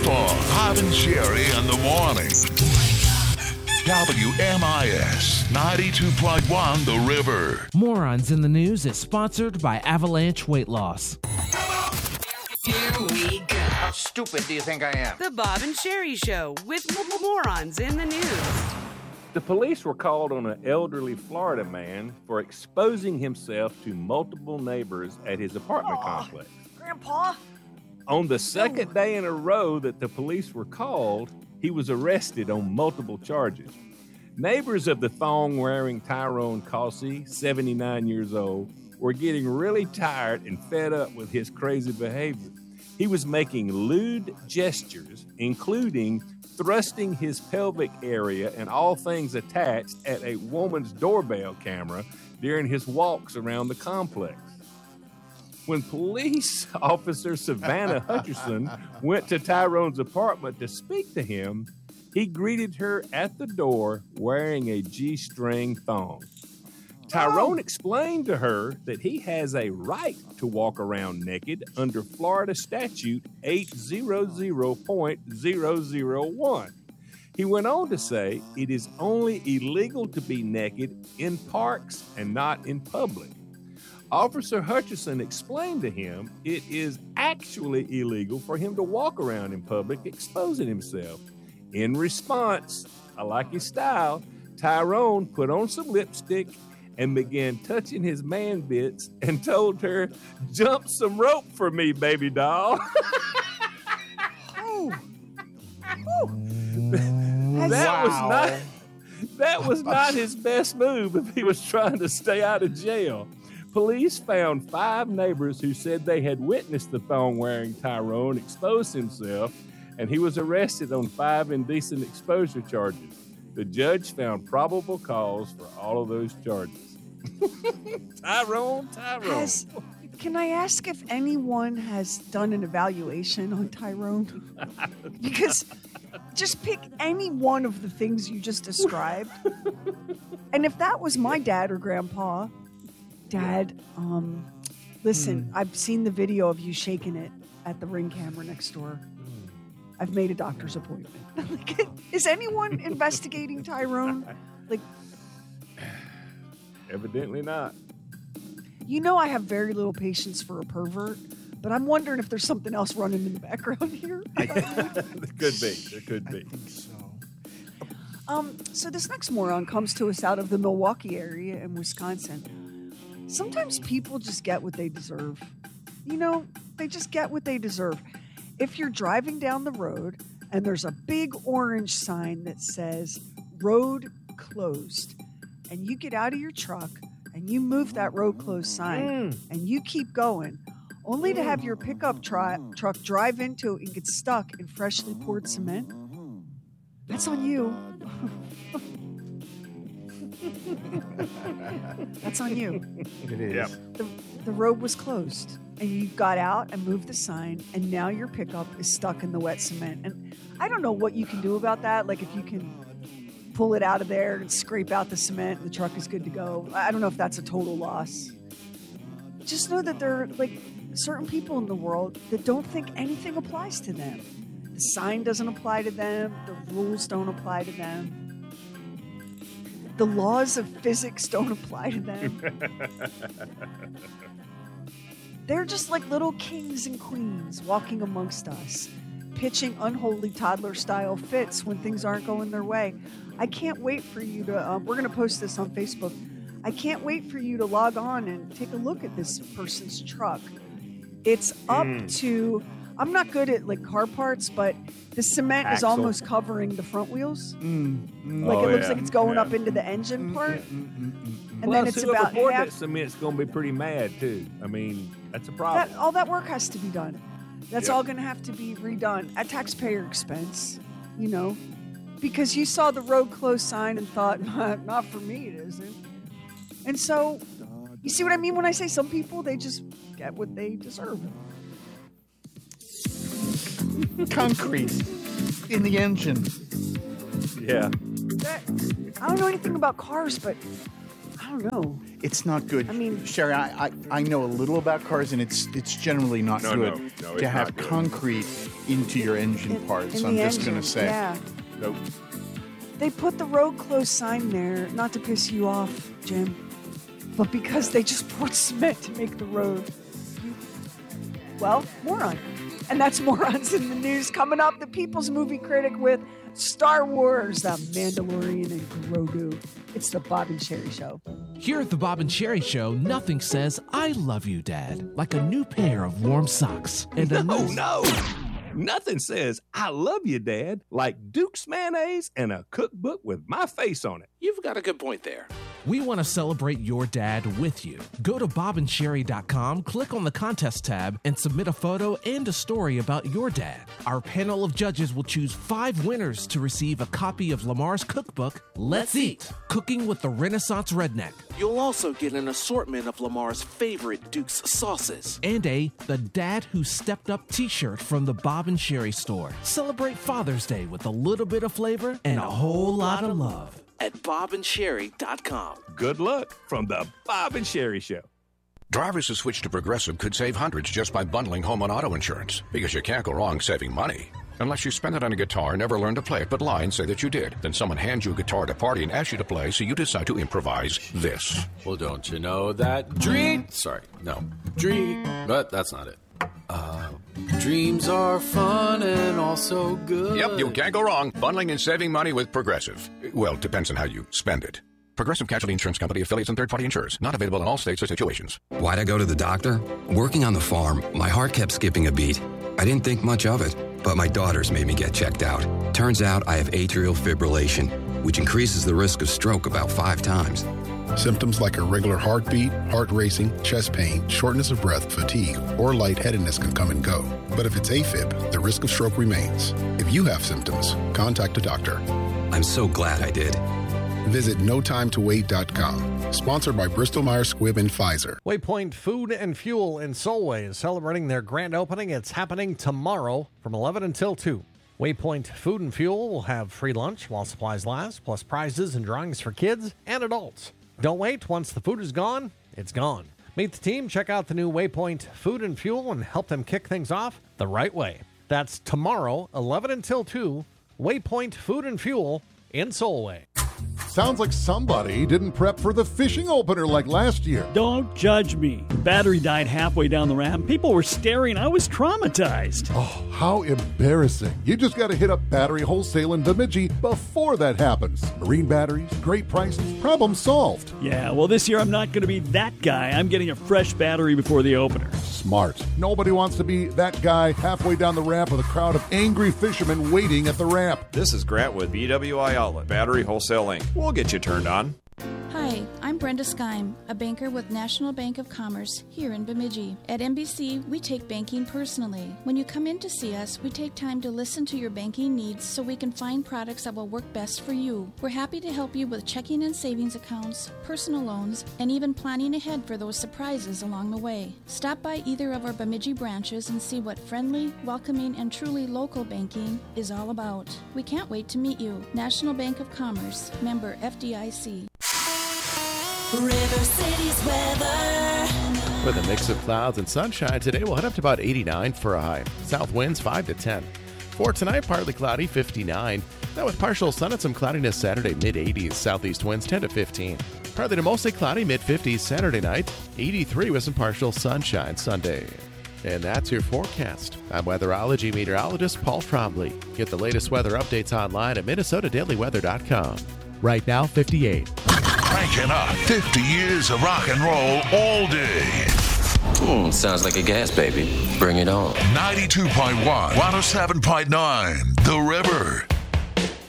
for Bob and Sherry in the morning. WMIS 92.1 The River. Morons in the News is sponsored by Avalanche Weight Loss. Here we go. How stupid do you think I am? The Bob and Sherry Show with morons in the news. The police were called on an elderly Florida man for exposing himself to multiple neighbors at his apartment complex. Grandpa? On the second day in a row that the police were called, he was arrested on multiple charges. Neighbors of the thong-wearing Tyrone Causey, 79 years old, were getting really tired and fed up with his crazy behavior. He was making lewd gestures, including thrusting his pelvic area and all things attached at a woman's doorbell camera during his walks around the complex. When police officer Savannah Hutcherson went to Tyrone's apartment to speak to him, he greeted her at the door wearing a G-string thong. Tyrone explained to her that he has a right to walk around naked under Florida Statute 800.001. He went on to say it is only illegal to be naked in parks and not in public. Officer Hutcherson explained to him it is actually illegal for him to walk around in public exposing himself. In response, I like his style, Tyrone put on some lipstick and began touching his man bits and told her, "Jump some rope for me, baby doll." That was not his best move if he was trying to stay out of jail. Police found 5 neighbors who said they had witnessed the thong-wearing Tyrone expose himself, and he was arrested on 5 indecent exposure charges. The judge found probable cause for all of those charges. Tyrone. Can I ask if anyone has done an evaluation on Tyrone? Because just pick any one of the things you just described. And if that was my dad or grandpa, Dad, listen, I've seen the video of you shaking it at the Ring camera next door. I've made a doctor's appointment. Like, is anyone investigating Tyrone? Like, Evidently not. you know I have very little patience for a pervert, but I'm wondering if there's something else running in the background here. There could be. So this next moron comes to us out of the Milwaukee area in Wisconsin. Sometimes people just get what they deserve. You know, they just get what they deserve. If you're driving down the road and there's a big orange sign that says road closed, and you get out of your truck and you move that road closed sign and you keep going, only to have your pickup truck drive into it and get stuck in freshly poured cement, that's on you. That's on you. It is. Yep. The road was closed, and you got out and moved the sign, and now your pickup is stuck in the wet cement. And I don't know what you can do about that. Like, if you can pull it out of there and scrape out the cement, and the truck is good to go. I don't know if that's a total loss. Just know that there are, like, certain people in the world that don't think anything applies to them. The sign doesn't apply to them. The rules don't apply to them. The laws of physics don't apply to them. They're just like little kings and queens walking amongst us, pitching unholy toddler-style fits when things aren't going their way. I can't wait for you to, we're going to post this on Facebook. I can't wait for you to log on and take a look at this person's truck. It's up to, I'm not good at like car parts, but the cement is almost covering the front wheels. Like it looks like it's going up into the engine part. And then it's about half. That cement's going to be pretty mad too. I mean, that's a problem. All that work has to be done. That's all going to have to be redone at taxpayer expense, you know, because you saw the road closed sign and thought, not for me, it isn't. And so, you see what I mean when I say some people, they just get what they deserve. Concrete in the engine. Yeah. I don't know anything about cars, but I don't know. It's not good. I mean- Sherry, I know a little about cars, and it's generally not good No, to it's have not good. concrete into your engine parts. I'm just going to say. Yeah. Nope. They put the road closed sign there, not to piss you off, Jim, but because they just poured cement to make the road. Well, moron. And that's Morons in the News. Coming up, the People's Movie Critic with Star Wars, The Mandalorian, and Grogu. It's the Bob and Sherry Show. Here at the Bob and Sherry Show, nothing says "I love you, Dad" like a new pair of warm socks and a nice- No. Nothing says "I love you, Dad" like Duke's mayonnaise and a cookbook with my face on it. You've got a good point there. We want to celebrate your dad with you. Go to bobandsherry.com, click on the contest tab, and submit a photo and a story about your dad. Our panel of judges will choose 5 winners to receive a copy of Lamar's cookbook, Let's Eat, Cooking with the Renaissance Redneck, You'll also get an assortment of Lamar's favorite Duke's sauces. and a The Dad Who Stepped Up t-shirt from the Bob and Sherry store. Celebrate Father's Day with a little bit of flavor and a whole lot of love. At bobandsherry.com. Good luck from the Bob and Sherry Show. Drivers who switch to Progressive could save hundreds just by bundling home and auto insurance, because you can't go wrong saving money. Unless you spend it on a guitar, never learn to play it, but lie and say that you did. Then someone hands you a guitar at a party and asks you to play, so you decide to improvise this. Well, don't you know that dream... Sorry, no. Dream... But that's not it. Dreams are fun and also good. Yep, you can't go wrong bundling and saving money with Progressive. Well, depends on how you spend it. Progressive Casualty Insurance Company, affiliates, and third-party insurers. Not available in all states or situations. Why'd I go to the doctor? Working on the farm, my heart kept skipping a beat. I didn't think much of it, but my daughters made me get checked out. Turns out I have atrial fibrillation, which increases the risk of stroke about 5 times. Symptoms like irregular heartbeat, heart racing, chest pain, shortness of breath, fatigue, or lightheadedness can come and go. But if it's AFib, the risk of stroke remains. If you have symptoms, contact a doctor. I'm so glad I did. Visit NoTimeToWait.com. Sponsored by Bristol-Myers Squibb and Pfizer. Waypoint Food and Fuel in Solway is celebrating their grand opening. It's happening tomorrow from 11 until 2. Waypoint Food and Fuel will have free lunch while supplies last, plus prizes and drawings for kids and adults. Don't wait. Once the food is gone, it's gone. Meet the team, check out the new Waypoint Food and Fuel, and help them kick things off the right way. That's tomorrow, 11 until 2, Waypoint Food and Fuel in Solway. Sounds like somebody didn't prep for the fishing opener like last year. Don't judge me. The battery died halfway down the ramp. People were staring. I was traumatized. Oh, how embarrassing. You just got to hit up Battery Wholesale in Bemidji before that happens. Marine batteries, great prices, problem solved. Yeah, well, this year I'm not going to be that guy. I'm getting a fresh battery before the opener. Smart. Nobody wants to be that guy halfway down the ramp with a crowd of angry fishermen waiting at the ramp. This is Grant with BWI Outlet, Battery Wholesale Inc. We'll get you turned on. Hi, I'm Brenda Skeim, a banker with National Bank of Commerce here in Bemidji. At NBC, we take banking personally. When you come in to see us, we take time to listen to your banking needs so we can find products that will work best for you. We're happy to help you with checking and savings accounts, personal loans, and even planning ahead for those surprises along the way. Stop by either of our Bemidji branches and see what friendly, welcoming, and truly local banking is all about. We can't wait to meet you. National Bank of Commerce, member FDIC. River City's weather. With a mix of clouds and sunshine, today we'll head up to about 89 for a high. South winds 5 to 10. For tonight, partly cloudy, 59. Now with partial sun and some cloudiness Saturday, mid-80s. Southeast winds 10 to 15. Partly to mostly cloudy, mid-50s Saturday night. 83 with some partial sunshine Sunday. And that's your forecast. I'm weatherology meteorologist Paul Trombley. Get the latest weather updates online at MinnesotaDailyWeather.com. Right now, 58. Cranking up 50 years of rock and roll all day. Sounds like a gas baby. Bring it on. 92.1, 107.9, The River.